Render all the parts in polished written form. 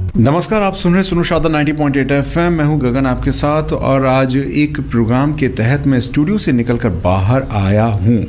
नमस्कार, आप सुन रहे सुनो शादा 90.8 FM। मैं हूं गगन आपके साथ और आज एक प्रोग्राम के तहत मैं स्टूडियो से निकलकर बाहर आया हूं।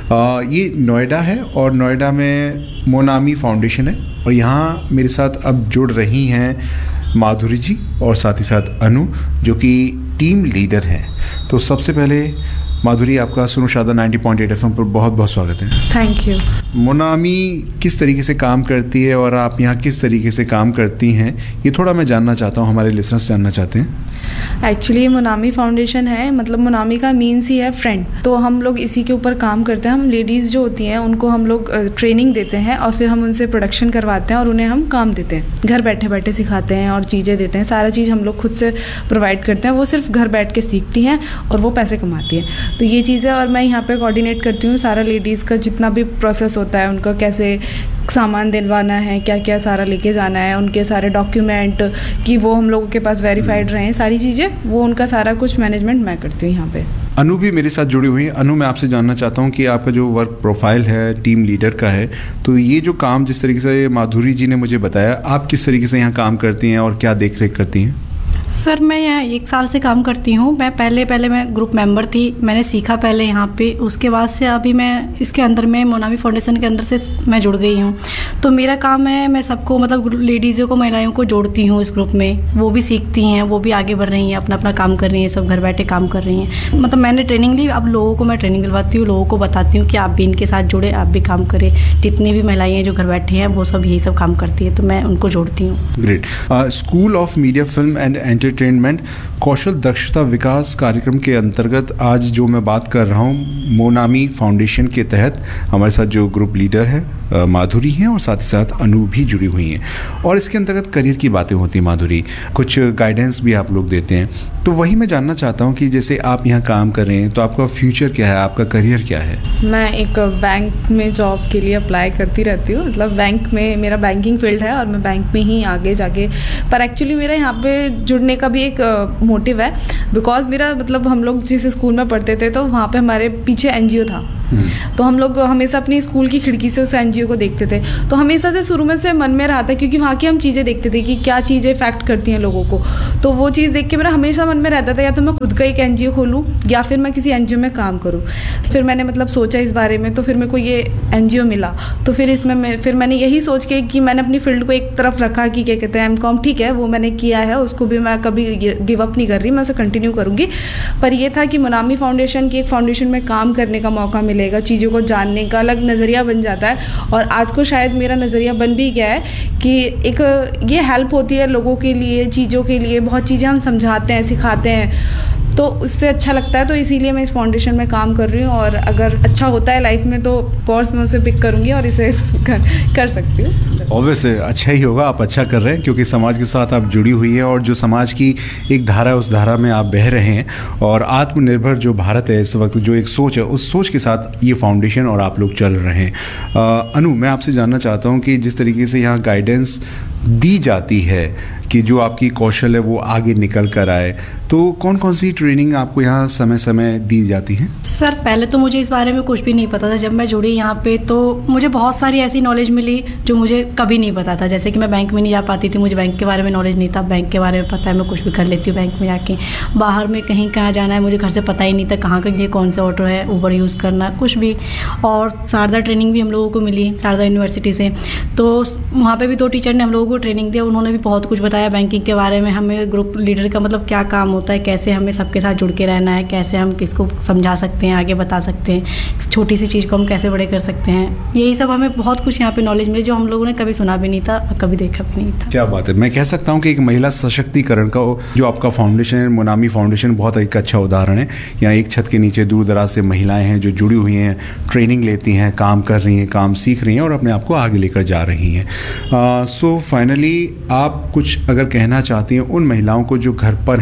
ये नोएडा है और नोएडा में मोनामी फाउंडेशन है और यहाँ मेरे साथ अब जुड़ रही हैं माधुरी जी और साथ ही साथ अनु, जो कि टीम लीडर हैं। तो सबसे पहले माधुरी, आपका सुनो शादा 90.8 FM पर बहुत बहुत स्वागत है। Thank you. मोनामी किस तरीके से काम करती है और आप यहाँ किस तरीके से काम करती हैं, ये थोड़ा मैं जानना चाहता हूँ, हमारे लिसनर्स जानना चाहते हैं। एक्चुअली ये मोनामी फाउंडेशन है, मतलब मोनामी का मीन्स ही है फ्रेंड। तो हम लोग इसी के ऊपर काम करते हैं। हम लेडीज़ जो होती हैं उनको हम लोग ट्रेनिंग देते हैं और फिर हम उनसे प्रोडक्शन करवाते हैं और उन्हें हम काम देते हैं, घर बैठे बैठे सिखाते हैं और चीज़ें देते हैं। सारा चीज़ हम लोग खुद से प्रोवाइड करते हैं। वो सिर्फ घर बैठ के सीखती हैं और वो पैसे कमाती हैं। तो ये चीज़ है। और मैं यहाँ पे कोऑर्डिनेट करती हूँ सारा लेडीज़ का जितना भी प्रोसेस होता है, उनका कैसे सामान दिलवाना है, क्या क्या सारा लेके जाना है, उनके सारे डॉक्यूमेंट कि वो हम लोगों के पास वेरीफाइड रहें, सारी चीज़ें, वो उनका सारा कुछ मैनेजमेंट मैं करती हूँ यहाँ पे। अनु भी मेरे साथ जुड़ी हुई है। अनु, मैं आपसे जानना चाहता हूँ कि आपका जो वर्क प्रोफाइल है टीम लीडर का है, तो ये जो काम जिस तरीके से माधुरी जी ने मुझे बताया, आप किस तरीके से यहाँ काम करती हैं और क्या देख रेख करती हैं? सर, मैं यहाँ 1 साल से काम करती हूँ। मैं पहले मैं ग्रुप मेंबर थी, मैंने सीखा पहले यहाँ पे, उसके बाद से अभी मैं इसके अंदर में मोनामी फाउंडेशन के अंदर से मैं जुड़ गई हूँ। तो मेरा काम है, मैं सबको मतलब लेडीज़ों को, महिलाओं को जोड़ती हूँ इस ग्रुप में। वो भी सीखती हैं, वो भी आगे बढ़ रही हैं, अपना अपना काम कर रही हैं, सब घर बैठे काम कर रही हैं। मतलब मैंने ट्रेनिंग ली, अब लोगों को मैं ट्रेनिंग दिलवाती हूँ, लोगों को बताती हूँ कि आप भी इनके साथ जुड़े, आप भी काम करें। जितनी भी महिलाएं हैं जो घर बैठे हैं वो सब यही सब काम करती है, तो मैं उनको जोड़ती हूँ। Great. School of media film and entertainment कौशल दक्षता विकास कार्यक्रम के अंतर्गत आज जो मैं बात कर रहा हूँ, मोनामी फाउंडेशन के तहत हमारे साथ जो ग्रुप लीडर है माधुरी हैं और साथ ही साथ अनु भी जुड़ी हुई हैं। और इसके अंतर्गत करियर की बातें होती हैं माधुरी, कुछ गाइडेंस भी आप लोग देते हैं। तो वही मैं जानना चाहता हूँ कि जैसे आप यहाँ काम कर रहे हैं तो आपका फ्यूचर क्या है, आपका करियर क्या है? मैं एक बैंक में जॉब के लिए अप्लाई करती रहती हूँ। मतलब बैंक में मेरा बैंकिंग फील्ड है और मैं बैंक में ही आगे जाके, पर एक्चुअली मेरा यहाँ पे जुड़ने का भी एक मोटिव है। बिकॉज मेरा मतलब हम लोग जिस स्कूल में पढ़ते थे तो वहाँ पे हमारे पीछे एनजीओ था। तो हम लोग हमेशा अपनी स्कूल की खिड़की से उस एनजीओ को देखते थे। तो हमेशा से शुरू में से मन में रहा था, क्योंकि वहाँ की हम चीज़ें देखते थे कि क्या चीज़ें इफेक्ट करती हैं लोगों को। तो वो चीज़ देख के मेरा हमेशा मन में रहता था, या तो मैं खुद का एक एनजीओ खोलूँ या फिर मैं किसी एनजीओ में काम करूँ। फिर मैंने मतलब सोचा इस बारे में, तो फिर मेरे को ये एनजीओ मिला। तो फिर इसमें फिर मैंने यही सोच के कि मैंने अपनी फील्ड को एक तरफ रखा कि क्या कहते हैं एमकॉम, ठीक है वो मैंने किया है, उसको भी मैं कभी गिव अप नहीं कर रही, मैं उसे कंटिन्यू करूँगी। पर ये था कि मोनामी फाउंडेशन की एक फाउंडेशन में काम करने का मौका मिलेगा, चीज़ों को जानने का अलग नज़रिया बन जाता है। और आज को शायद मेरा नज़रिया बन भी गया है कि एक ये हेल्प होती है लोगों के लिए, चीज़ों के लिए, बहुत चीज़ें हम समझाते हैं, सिखाते हैं, तो उससे अच्छा लगता है। तो इसीलिए मैं इस फाउंडेशन में काम कर रही हूँ और अगर अच्छा होता है लाइफ में तो कोर्स मैं उसे पिक करूँगी और इसे कर सकती हूँ। ऑब्वियसली अच्छा ही होगा, आप अच्छा कर रहे हैं क्योंकि समाज के साथ आप जुड़ी हुई हैं और जो समाज की एक धारा है उस धारा में आप बह रहे हैं। और आत्मनिर्भर जो भारत है इस वक्त, जो एक सोच है, उस सोच के साथ ये फाउंडेशन और आप लोग चल रहे हैं। अनु, मैं आपसे जानना चाहता हूँ कि जिस तरीके से यहाँ गाइडेंस दी जाती है कि जो आपकी कौशल है वो आगे निकल कर आए, तो कौन कौन सी ट्रेनिंग आपको यहाँ समय समय दी जाती है? सर, पहले तो मुझे इस बारे में कुछ भी नहीं पता था। जब मैं जुड़ी यहाँ पे तो मुझे बहुत सारी ऐसी नॉलेज मिली जो मुझे कभी नहीं पता था। जैसे कि मैं बैंक में नहीं जा पाती थी, मुझे बैंक के बारे में नॉलेज नहीं था। बैंक के बारे में पता है, मैं कुछ भी कर लेती हूँ बैंक में जाके। बाहर में कहीं कहाँ जाना है मुझे घर से पता ही नहीं था, कहाँ के लिए कौन सा ऑटो है, ऊबर यूज़ करना, कुछ भी। और शारदा ट्रेनिंग भी हम लोगों को मिली शारदा यूनिवर्सिटी से, तो वहाँ पर भी 2 टीचर ने हम लोगों को ट्रेनिंग दिया। उन्होंने भी बहुत कुछ बताया बैंकिंग के बारे में, हमें ग्रुप लीडर का मतलब क्या काम होता है, कैसे हमें सबके साथ जुड़ के रहना है, कैसे हम किसको समझा सकते हैं, आगे बता सकते हैं, छोटी सी चीज़ को हम कैसे बड़े कर सकते हैं। यही सब हमें बहुत कुछ यहाँ पे नॉलेज मिली जो हम लोगों ने कभी सुना भी नहीं था, कभी देखा भी नहीं था। क्या बात है। मैं कह सकता हूँ कि एक महिला सशक्तिकरण का जो आपका फाउंडेशन है, मोनामी फाउंडेशन, बहुत एक अच्छा उदाहरण है। यहाँ एक छत के नीचे दूर दराज से महिलाएं हैं जो जुड़ी हुई हैं, ट्रेनिंग लेती हैं, काम कर रही हैं, काम सीख रही हैं और अपने आप को आगे लेकर जा रही हैं। सो फाइनली आप कुछ अगर कहना चाहती हैं उन महिलाओं को जो घर पर हैं,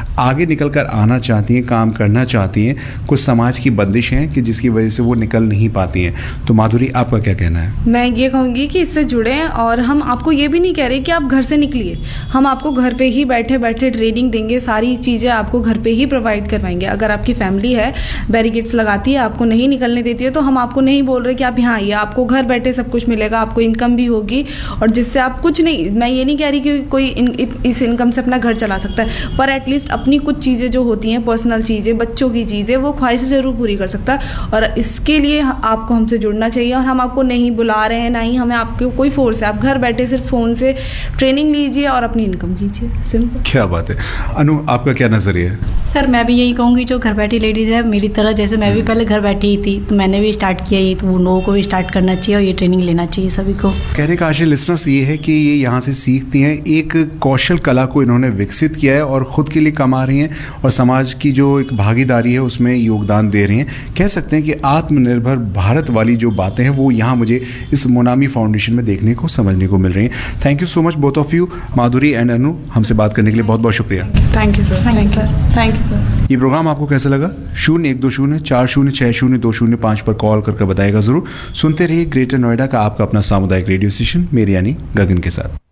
आगे निकल कर आना चाहती हैं, काम करना चाहती हैं, कुछ समाज की बंदिश हैं कि जिसकी वजह से वो निकल नहीं पाती हैं, तो माधुरी आपका क्या कहना है? मैं ये कहूँगी कि इससे जुड़ें, और हम आपको ये भी नहीं कह रहे कि आप घर से निकलिए, हम आपको घर पे ही बैठे बैठे ट्रेनिंग देंगे, सारी चीज़ें आपको घर पे ही प्रोवाइड करवाएंगे। अगर आपकी फैमिली है बैरिकेड्स लगाती है, आपको नहीं निकलने देती है, तो हम आपको नहीं बोल रहे कि आप यहाँ आइए, आपको घर बैठे सब कुछ मिलेगा, आपको इनकम भी होगी, और जिससे आप कुछ नहीं, मैं ये नहीं कह रही कि कोई इस इनकम से अपना घर चला सकता है, पर एटलीस्ट अपनी कुछ चीज़ें जो होती हैं, पर्सनल चीज़ें, बच्चों की चीज़ें, वो ख्वाहिशें ज़रूर पूरी कर सकता है। और इसके लिए आपको हमसे जुड़ना चाहिए, और हम आपको नहीं बुला रहे हैं, ना ही हमें आपके कोई फोर्स है, आप घर बैठे सिर्फ फ़ोन से ट्रेनिंग लीजिए और अपनी इनकम कीजिए, सिंपल। क्या बात है। अनु, आपका क्या नज़रिया है? सर मैं भी यही कहूँगी, जो घर बैठी लेडीज़ है मेरी तरह, जैसे मैं भी पहले घर बैठी ही थी, तो मैंने भी स्टार्ट किया ये, तो वो लोगों को भी स्टार्ट करना चाहिए और ये ट्रेनिंग लेना चाहिए सभी को। कहने का आशय लिसनर्स ये है कि ये यहाँ से सीखती हैं, एक कौशल कला को इन्होंने विकसित किया है और ख़ुद के लिए कमा रही हैं और समाज की जो एक भागीदारी है उसमें योगदान दे रही हैं। कह सकते हैं कि आत्मनिर्भर भारत वाली जो बातें हैं वो यहाँ मुझे इस मोनामी फाउंडेशन में देखने को, समझने को मिल रही हैं। Thank you so much both of you, Madhuri and अनु, हमसे बात करने के लिए बहुत बहुत शुक्रिया। Thank you sir. Thank you sir. Thank you sir. ये प्रोग्राम आपको कैसा लगा? 012040602005 पर कॉल करके बताएगा ज़रूर। सुनते रहिए ग्रेटर नोएडा का आपका अपना सामुदायिक रेडियो स्टेशन, मेरे यानी गगन के साथ।